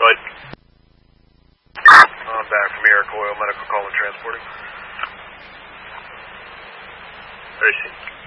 Good. I'm back from Eric Oil, medical call and transporting. Where is she?